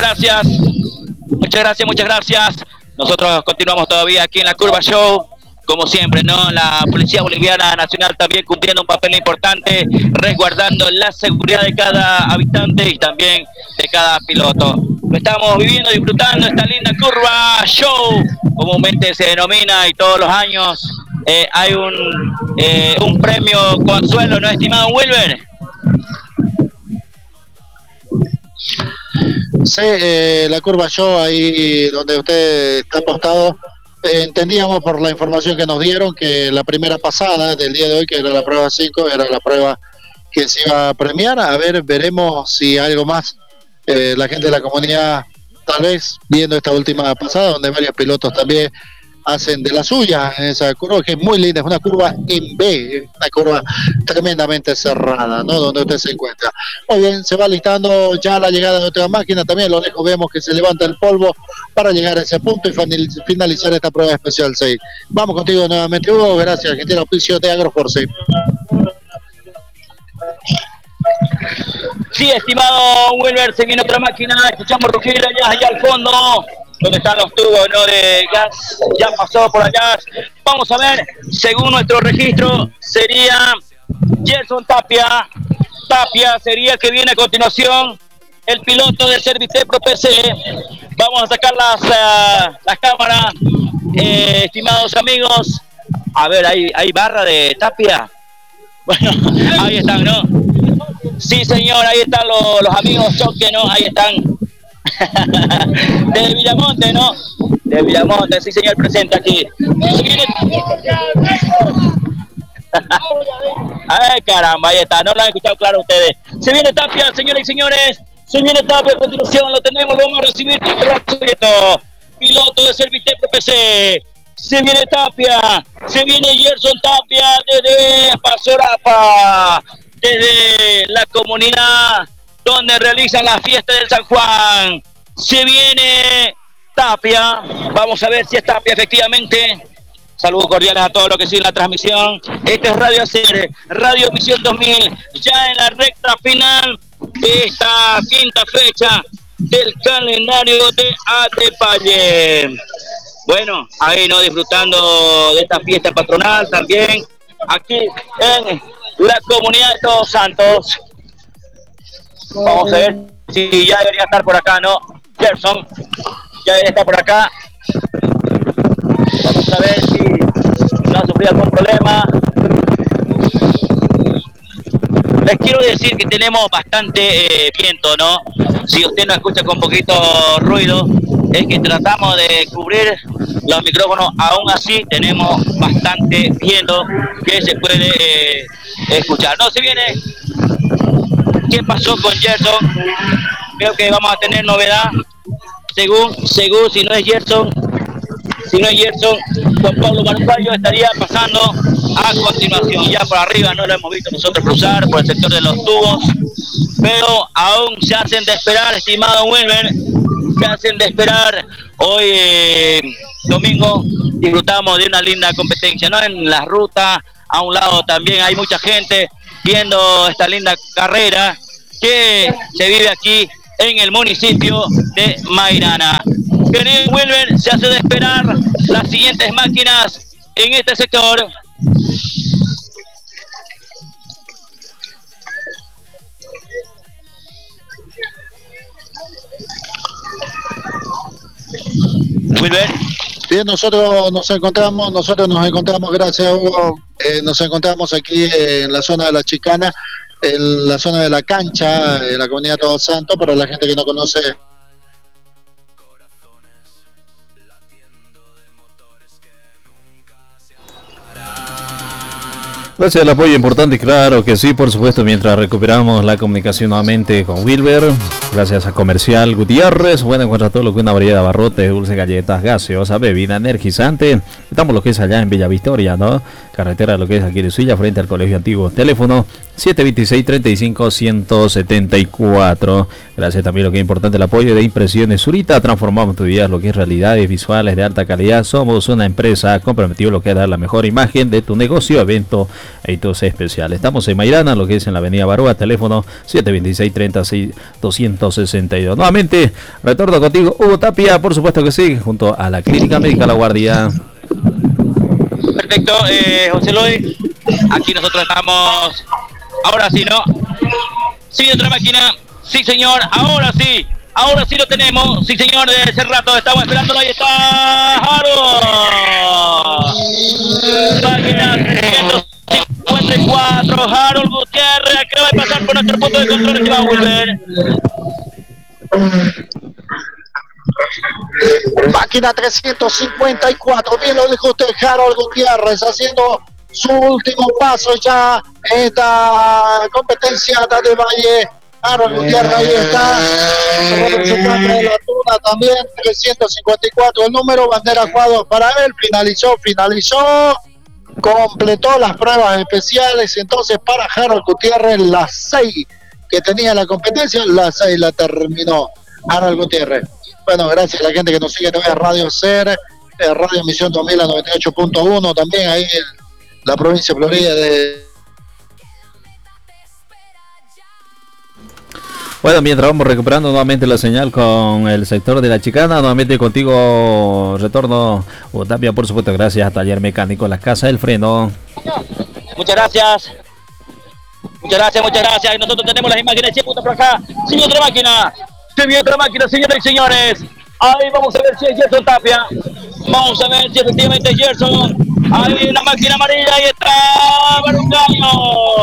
gracias. Muchas gracias, muchas gracias. Nosotros continuamos todavía aquí en la Curva Show. Como siempre, ¿no? La Policía Boliviana Nacional también cumpliendo un papel importante, resguardando la seguridad de cada habitante y también de cada piloto. Lo estamos viviendo, disfrutando esta linda Curva Show, comúnmente se denomina, y todos los años hay un premio consuelo, ¿no, estimado Wilber? Sí, la Curva Show, ahí donde usted está apostado. Entendíamos por la información que nos dieron que la primera pasada del día de hoy, que era la prueba 5, era la prueba que se iba a premiar. A ver, veremos si algo más. La gente de la comunidad, tal vez viendo esta última pasada, donde varios pilotos también hacen de la suya en esa curva, que es muy linda, es una curva en B, una curva tremendamente cerrada, ¿no? Donde usted se encuentra. Muy bien, se va listando ya la llegada de otra máquina, también a lo lejos vemos que se levanta el polvo para llegar a ese punto y finalizar esta prueba especial 6. Vamos contigo nuevamente, Hugo, gracias, que tiene auspicio de Agroforce. Sí, estimado Wilber, se viene otra máquina, escuchamos rugir allá al fondo, donde están los tubos, ¿no?, de gas, ya pasó por allá. Vamos a ver, según nuestro registro, sería Gerson Tapia. Tapia sería el que viene a continuación, el piloto de Service Pro PC. Vamos a sacar las cámaras, estimados amigos. A ver, ¿hay barra de Tapia? Bueno, ahí están, ¿no? Sí, señor, ahí están los amigos Choque, ¿no? Ahí están. De Villamonte, ¿no? De Villamonte, sí, señor, presente aquí. Ay, caramba, ahí está, no lo han escuchado claro ustedes. Se viene Tapia, señoras y señores. Se viene Tapia a continuación, lo tenemos, lo vamos a recibir. Piloto de Service Pro PC. Se viene Tapia, se viene Gerson Tapia desde Pasorapa, desde la comunidad donde realizan la fiesta del San Juan. Se viene Tapia, vamos a ver si es Tapia efectivamente. Saludos cordiales a todos los que siguen la transmisión. Este es Radio ACR, Radio Misión 2000, ya en la recta final de esta quinta fecha del calendario de Atepalle. Bueno, ahí no, disfrutando de esta fiesta patronal también aquí en la comunidad de Todos Santos. Vamos a ver si ya debería estar por acá, ¿no? Gerson, ya debería estar por acá. Vamos a ver si no ha sufrido algún problema. Les quiero decir que tenemos bastante viento, ¿no? Si usted no escucha con poquito ruido, es que tratamos de cubrir los micrófonos. Aún así tenemos bastante viento que se puede escuchar. No, se viene. ¿Qué pasó con Gerson? Creo que vamos a tener novedad. Según si no es Gerson, Juan Pablo Marcayo estaría pasando a continuación. Ya por arriba no lo hemos visto nosotros cruzar por el sector de los tubos, pero aún se hacen de esperar, estimado Wilber, se hacen de esperar. Hoy domingo disfrutamos de una linda competencia, ¿no? En la ruta, a un lado también hay mucha gente viendo esta linda carrera que se vive aquí en el municipio de Mairana. Querido Wilber, se hace de esperar las siguientes máquinas en este sector. Wilber. Bien, nosotros nos encontramos, gracias Hugo, nos encontramos aquí en la zona de la Chicana, en la zona de la cancha, en la comunidad de Todos Santos, para la gente que no conoce. Gracias al apoyo importante, claro que sí, por supuesto, mientras recuperamos la comunicación nuevamente con Wilber. Gracias a Comercial Gutiérrez. Bueno, encuentra todo lo que una variedad de abarrotes, dulces, galletas, gaseosa, bebida energizante. Estamos lo que es allá en Villa Victoria, ¿no? Carretera lo que es aquí de Suilla, frente al Colegio Antiguo. Teléfono 726-35-174. Gracias también, lo que es importante, el apoyo de Impresiones Zurita. Transformamos tu vida, lo que es realidades visuales de alta calidad. Somos una empresa comprometida en lo que es dar la mejor imagen de tu negocio, evento e hitos especiales. Estamos en Mairana, lo que es en la avenida Baroa, teléfono 726-36-262. Nuevamente, retorno contigo, Hugo Tapia, por supuesto que sí, junto a la Clínica Médica La Guardia. Perfecto, José Luis. Aquí nosotros estamos. Ahora sí, ¿no? Sí, otra máquina. Sí, señor. Ahora sí lo tenemos. Sí, señor. Desde hace rato estamos esperándolo. Ahí está Harold. Máquina 154. Harold Gutiérrez acaba de pasar por nuestro punto de control. Se va a volver. Máquina 354, bien lo dijo usted, Harold Gutiérrez, haciendo su último paso ya en esta competencia de Valle. Harold Gutiérrez ahí está, representante de la Tuna también, 354 el número, bandera cuadros para él, finalizó, completó las pruebas especiales. Entonces para Harold Gutiérrez, las 6 que tenía la competencia, las 6 la terminó Harold Gutiérrez. Bueno, gracias a la gente que nos sigue a través de Radio Ser, Radio Emisión 2000 a 98.1, también ahí en la provincia de Florida de... Bueno, mientras vamos recuperando nuevamente la señal con el sector de la Chicana, nuevamente contigo retorno, Hugo Tapia, por supuesto, gracias a Taller Mecánico La Casa del Freno. Muchas gracias. Nosotros tenemos las imágenes 100 puntos por acá. Sigue otra máquina, señoras y señores. Ahí vamos a ver si es Gerson Tapia. Vamos a ver si efectivamente es Gerson. Ahí la máquina amarilla, ahí está Barucayo.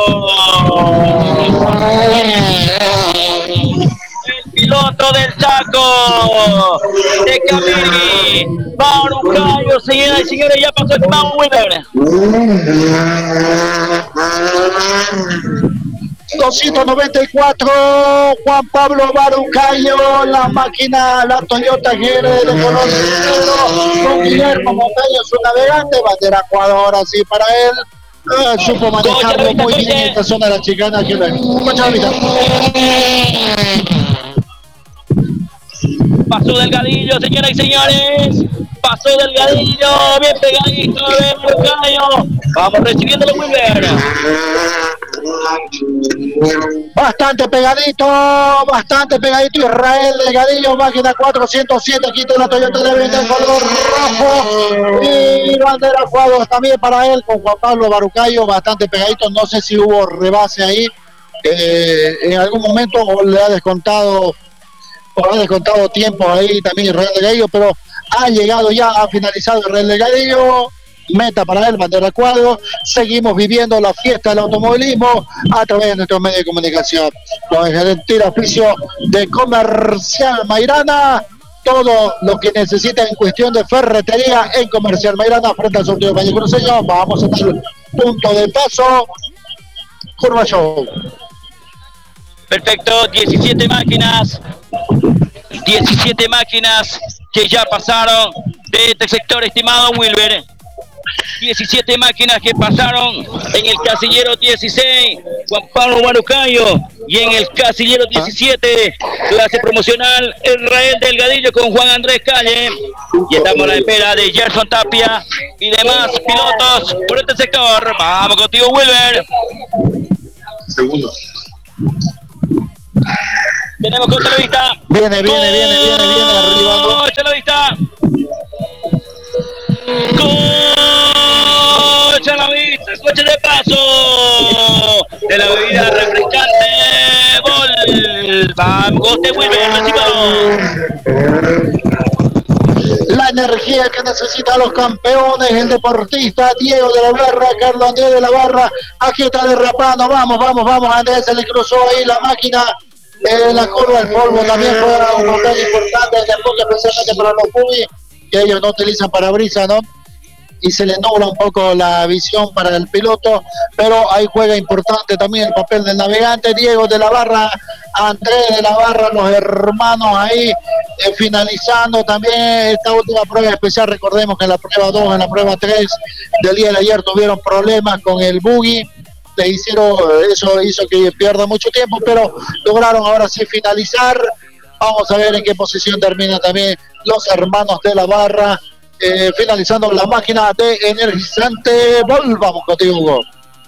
El piloto del Chaco de Camiri. Barucayo, señoras y señores, ya pasó el Juan Wilber. 294, Juan Pablo Barucayo, la máquina, la Toyota GR de color negro, con Guillermo Montaño, su navegante, bandera Ecuador, así para él. Supo manejarlo muy bien en esta zona de la Chicana. Pasó Delgadillo, señoras y señores. Pasó Delgadillo, bien pegadito de Barucayo. Vamos recibiendo los Wilber. Bastante pegadito, Israel Delgadillo, máquina 407, aquí está la Toyota de color rojo y bandera cuadros también para él con Juan Pablo Barucayo, bastante pegadito. No sé si hubo rebase ahí en algún momento o le ha descontado tiempo ahí también Israel Delgadillo, pero ha llegado ya, ha finalizado Israel Delgadillo. Meta para él, bandera cuadro. Seguimos viviendo la fiesta del automovilismo a través de nuestros medios de comunicación. Con el gentil oficio de Comercial Mairana, todo lo que necesita en cuestión de ferretería en Comercial Mairana, frente al sorteo de Valle Cruceño. Vamos a estar punto de paso. Curva Show. Perfecto, 17 máquinas que ya pasaron de este sector, estimado Wilber. 17 máquinas que pasaron en el casillero 16, Juan Pablo Barucayo, y en el casillero 17, clase promocional, Israel Delgadillo con Juan Andrés Calle. Y estamos a la espera de Gerson Tapia y demás pilotos por este sector. Vamos contigo, Wilber. Segundo. Tenemos coche a la vista. Viene arriba. Coche a la vista. Coche a la vista, coche de paso de la bebida refrescante Vol. Vamos de Wilber, la energía que necesitan los campeones, el deportista Diego de la Barra, Carlos Andrés de la Barra, aquí está derrapando, vamos, Andrés, se le cruzó ahí la máquina en la curva del polvo, también fue un papel importante de enfoque, especialmente para los buggy, que ellos no utilizan parabrisas, ¿no? Y se le nubla un poco la visión para el piloto, pero ahí juega importante también el papel del navegante, Diego de la Barra, Andrés de la Barra, los hermanos ahí finalizando también esta última prueba especial. Recordemos que en la prueba 2, en la prueba 3 del día de ayer tuvieron problemas con el buggy les hicieron, eso hizo que pierda mucho tiempo, pero lograron ahora sí finalizar. Vamos a ver en qué posición terminan también los hermanos de la barra, finalizando la máquina de energizante. Volvamos contigo, Hugo.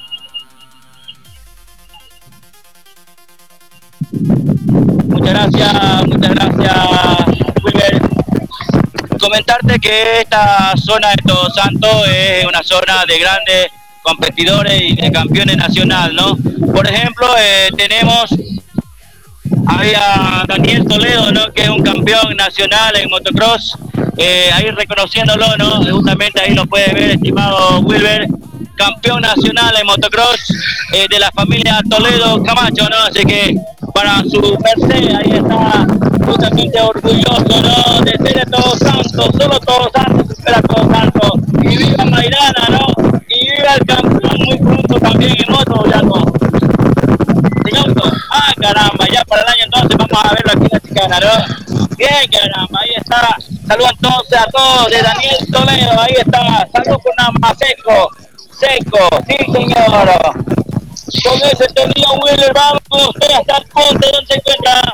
Muchas gracias, Wilber. Comentarte que esta zona de Todos Santos es una zona de grandes competidores y de campeones nacional, ¿no? Por ejemplo, tenemos ahí a Daniel Toledo, ¿no? Que es un campeón nacional en motocross, ahí reconociéndolo, ¿no? Justamente ahí lo puede ver, estimado Wilber, campeón nacional en motocross de la familia Toledo Camacho, ¿no? Así que para su merced, ahí está justamente orgulloso, ¿no? De ser de Todos Santos, solo Todos Santos supera Todos Santos. Y viva Mairana, ¿no? Y viva el campeón muy pronto también en moto, ya no. ¿En auto? Ah, caramba, ya para el año entonces vamos a verlo aquí en la Chicana, ¿no? Bien, caramba, ahí está. Saludos entonces a todos de Daniel Toledo, ahí está. Saludos con una más seco, sí señor. Con ese tenido Wheeler, vamos hasta el punto donde se encuentra.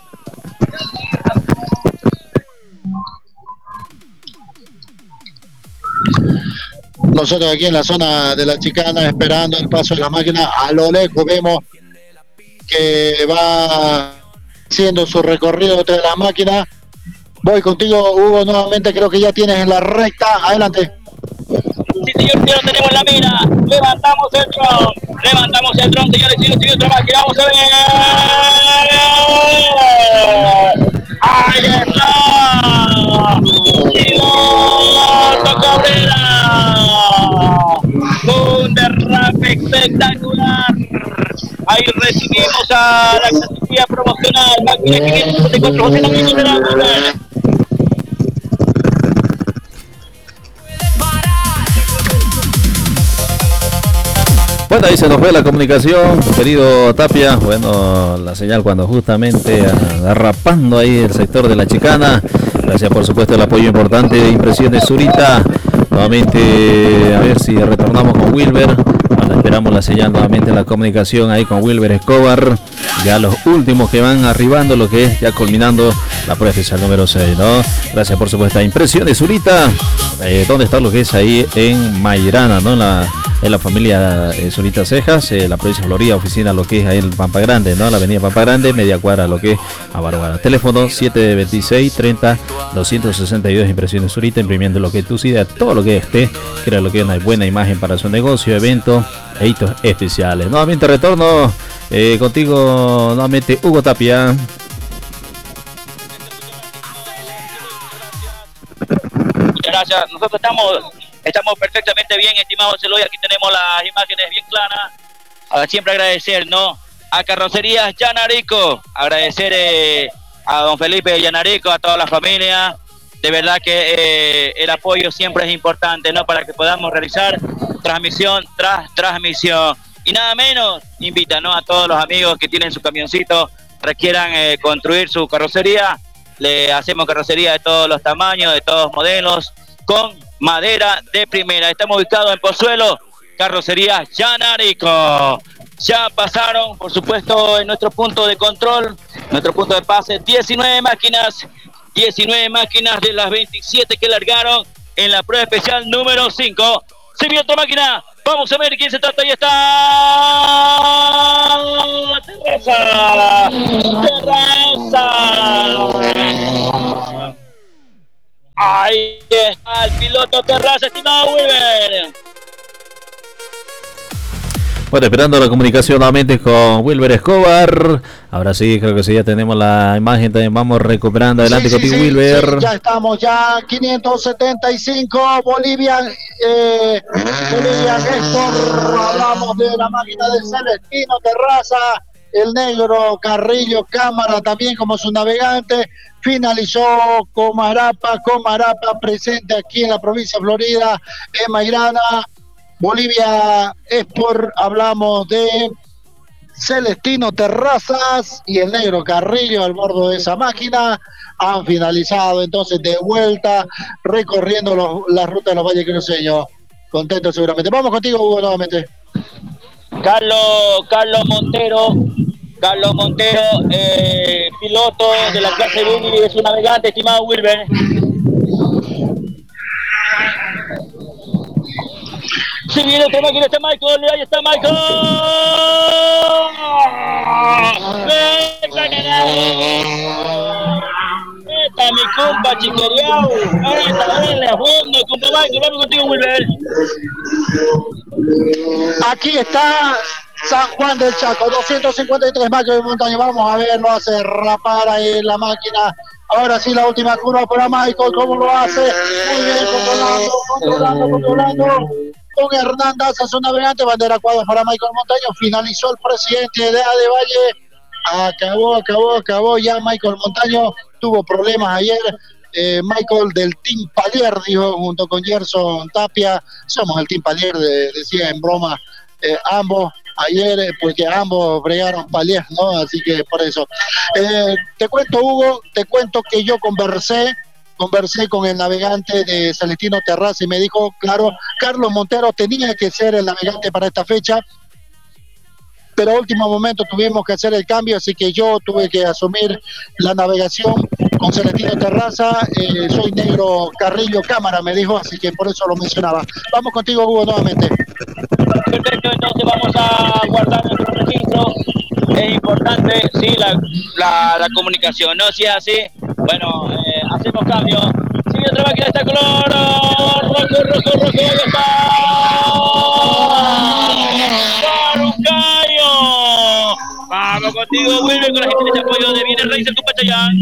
Nosotros aquí en la zona de la Chicana esperando el paso de la máquina. A lo lejos vemos que va haciendo su recorrido de la máquina. Voy contigo, Hugo, nuevamente. Creo que ya tienes en la recta. Adelante. Sí, señor, ya lo tenemos en la mira. Levantamos el dron, señores, y otra máquina. Vamos a ver. Ahí está. Piloto Cabrera. Un derrape espectacular. Ahí recibimos a la categoría promocional. Máquina 554. José Camilo de la Mujer. Bueno, ahí se nos fue la comunicación, querido Tapia. Bueno, la señal cuando justamente derrapando ahí el sector de la Chicana. Gracias por supuesto el apoyo importante de Impresiones Zurita. Nuevamente, a ver si retornamos con Wilber. Bueno, esperamos la señal nuevamente, la comunicación ahí con Wilber Escobar. Ya los últimos que van arribando, lo que es ya culminando la prueba especial número 6, ¿no? Gracias por supuesto a Impresiones Zurita. ¿Dónde está lo que es ahí en Mairana, ¿no? En la familia Zurita Cejas, la provincia de Florida, oficina lo que es ahí en Pampa Grande, ¿no? La avenida Pampa Grande, media cuadra lo que es a Bárbara. Teléfono 726-30-262, Impresiones Zurita, imprimiendo lo que tú decidas, todo lo que esté, crea lo que es una buena imagen para su negocio, evento e hitos especiales. Nuevamente retorno contigo, nuevamente Hugo Tapia. Muchas gracias. Nosotros estamos perfectamente bien, estimado Celoy. Aquí tenemos las imágenes bien claras. Siempre agradecer, ¿no? A Carrocerías Llanarico, agradecer a don Felipe Llanarico, a toda la familia. De verdad que el apoyo siempre es importante, ¿no? Para que podamos realizar transmisión tras transmisión. Y nada menos, invita, ¿no? A todos los amigos que tienen su camioncito, requieran construir su carrocería. Le hacemos carrocería de todos los tamaños, de todos modelos, con madera de primera. Estamos ubicados en Pozuelo, Carrocería Llanarico. Ya pasaron, por supuesto, en nuestro punto de control, nuestro punto de pase, 19 máquinas de las 27 que largaron en la prueba especial número 5. Se vio otra máquina, vamos a ver quién se trata. Ahí está Terraza. Ahí está el piloto Terraza, estimado Wilber. Bueno, esperando la comunicación nuevamente con Wilber Escobar. Ahora sí, creo que sí, ya tenemos la imagen, también vamos recuperando. Adelante contigo, Wilber. Sí, ya estamos, ya 575, Bolivia Néstor, hablamos de la máquina de Celestino Terraza, el negro Carrillo Cámara también como su navegante. Finalizó Comarapa presente aquí en la provincia de Florida, en Mairana. Bolivia Sport, hablamos de Celestino Terrazas y el negro Carrillo al bordo de esa máquina. Han finalizado entonces de vuelta recorriendo la ruta de los Valles Cruceños. Contentos seguramente. Vamos contigo, Hugo, nuevamente. Carlos Montero. Carlos Montero, piloto de la clase Billy, es un navegante, estimado Wilber. Si viene otra máquina, está Michael, ahí está Michael. Esta mi compa chiquereao. Esta es la fondo, compa Michael, vamos contigo, Wilber. Aquí está San Juan del Chaco, 253 metros de montaña. Vamos a ver, lo hace rapar ahí la máquina. Ahora sí, la última curva para Michael, ¿cómo lo hace? Muy bien, controlando. Con Hernández, a su navegante, bandera cuadra para Michael Montaño. Finalizó el presidente de Valle. Acabó ya Michael Montaño. Tuvo problemas ayer. Michael del Team Palier, dijo, junto con Gerson Tapia. Somos el Team Palier, decía en broma ambos ayer, porque ambos bregaron Palier, ¿no? Así que por eso. Te cuento, Hugo, que yo conversé con el navegante de Celestino Terraza y me dijo, claro, Carlos Montero tenía que ser el navegante para esta fecha, pero a último momento tuvimos que hacer el cambio, así que yo tuve que asumir la navegación con Celestino Terraza. Soy Negro Carrillo Cámara, me dijo, así que por eso lo mencionaba. Vamos contigo, Hugo, nuevamente. Perfecto, entonces vamos a guardar nuestro registro. Es importante, sí, la comunicación, ¿no? Si es así, bueno, hacemos cambio. Sigue otra máquina, está color rojo, ahí está. ¡Parucayo! Vamos contigo, Wilber, con la gente de apoyo de Viene Racer, tu Pachayán.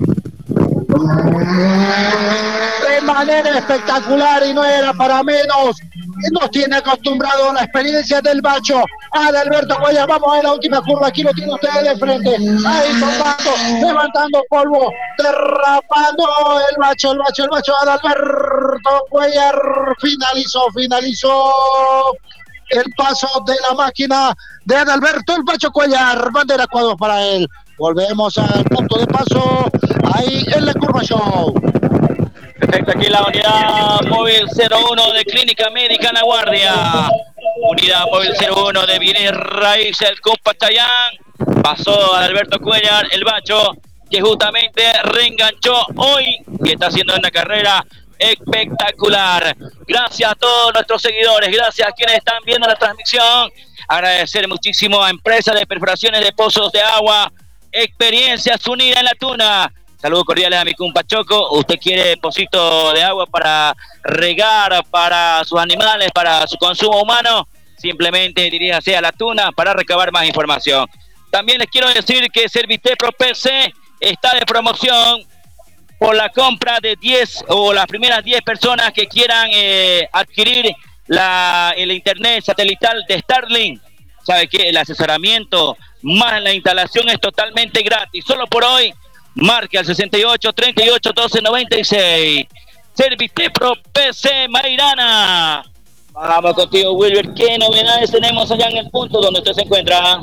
De manera espectacular, y no era para menos. Nos tiene acostumbrado a la experiencia del bacho. Adalberto Cuellar, vamos a ver la última curva. Aquí lo tiene ustedes de frente. Ahí tomando, levantando polvo, derrapando el bacho. Adalberto Cuellar finalizó el paso de la máquina de Adalberto el Bacho Cuellar. Bandera cuadros para él. Volvemos al punto de paso. Ahí en la curva show. Perfecto, aquí la unidad móvil 01 de Clínica Médica La Guardia. Unidad móvil 01 de Viene Raíces, el compa Chayán. Pasó a Alberto Cuellar, el Bacho, que justamente reenganchó hoy y está haciendo una carrera espectacular. Gracias a todos nuestros seguidores, gracias a quienes están viendo la transmisión. Agradecer muchísimo a Empresas de Perforaciones de Pozos de Agua, Experiencias Unidas en la Tuna. Saludos cordiales a mi compa Choco. Usted quiere depósito de agua para regar, para sus animales, para su consumo humano, simplemente diríjase a la Tuna para recabar más información. También les quiero decir que Servitepro PC está de promoción por la compra de 10 o las primeras 10 personas que quieran adquirir el internet satelital de Starlink. ¿Sabe qué? El asesoramiento más la instalación es totalmente gratis. Solo por hoy, marque al 68 38 12 96. Servitepro PC Mairana. Vamos contigo, Wilber. ¿Qué novedades tenemos allá en el punto donde usted se encuentra?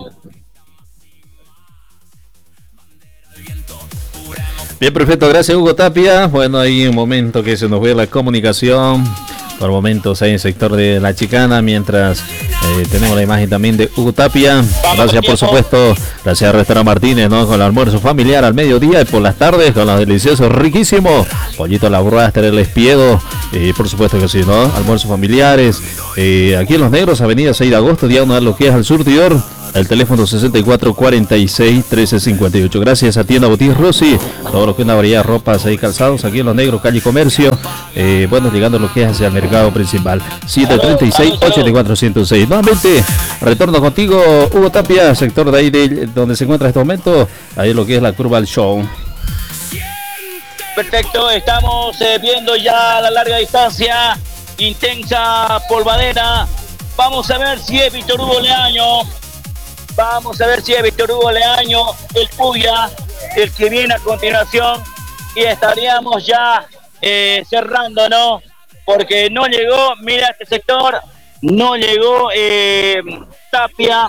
Bien, perfecto, gracias Hugo Tapia. Bueno, hay un momento que se nos ve la comunicación. Por momentos ahí en el sector de La Chicana, mientras tenemos la imagen también de Hugo Tapia. Gracias, por supuesto, gracias a Restaurante Martínez, ¿no? Con el almuerzo familiar al mediodía y por las tardes con los deliciosos, riquísimos pollito a la brastra, el espiedo, por supuesto que sí, ¿no? Almuerzos familiares. Aquí en Los Negros, avenida 6 de agosto, diagonal lo que es al surtidor. El teléfono 6446-1358. Gracias a Tienda Botis Rossi. Todo lo que es una variedad de ropas y calzados aquí en Los Negros, calle Comercio. Bueno, llegando a lo que es hacia el mercado principal. 736-8406. Nuevamente, retorno contigo, Hugo Tapia, sector de ahí donde se encuentra en este momento. Ahí lo que es la curva del show. Perfecto, estamos viendo ya a la larga distancia. Intensa polvadera. Vamos a ver si es Víctor Hugo Leaño. Vamos a ver si es Víctor Hugo Leaño, el Puya, el que viene a continuación. Y estaríamos ya cerrando, ¿no? Porque no llegó, mira este sector, no llegó Tapia,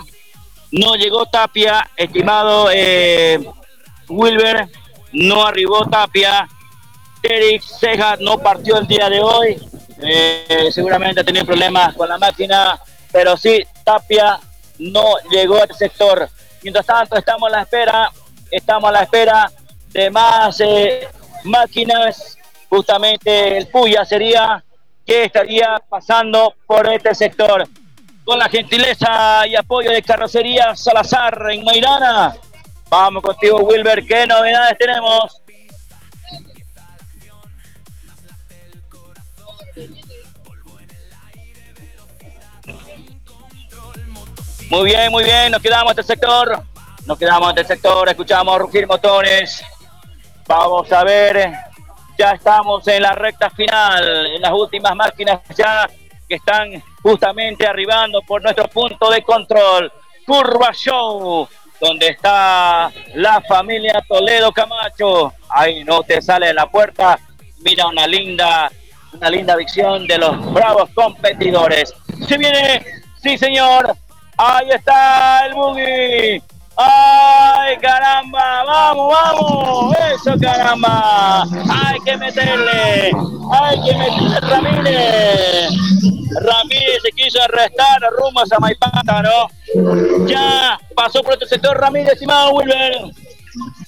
estimado Wilber, no arribó Tapia. Eric Ceja no partió el día de hoy, seguramente ha tenido problemas con la máquina, pero sí, Tapia no llegó a este sector. Mientras tanto, estamos a la espera de más máquinas. Justamente el Puya sería que estaría pasando por este sector. Con la gentileza y apoyo de Carrocería Salazar en Mairana. Vamos contigo, Wilber, ¿qué novedades tenemos? Muy bien, nos quedamos en este sector, escuchamos rugir motores. Vamos a ver, ya estamos en la recta final, en las últimas máquinas ya que están justamente arribando por nuestro punto de control. Curva Show, donde está la familia Toledo Camacho. Ahí no te sale de la puerta, mira una linda visión de los bravos competidores. Se viene, sí señor, ahí está el buggy. ¡Ay, caramba! ¡Vamos! ¡Eso, caramba! ¡Hay que meterle! Ramírez! Ramírez se quiso arrestar rumbo a Samaipata, ¿no? Ya pasó por este sector Ramírez, estimado Wilber.